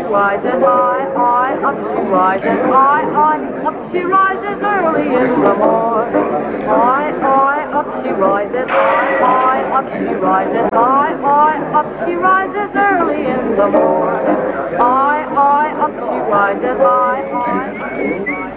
rises, up she rises, up she rises early in the morning. Up she rises, up she rises, up she rises early in the morning. Up she rises,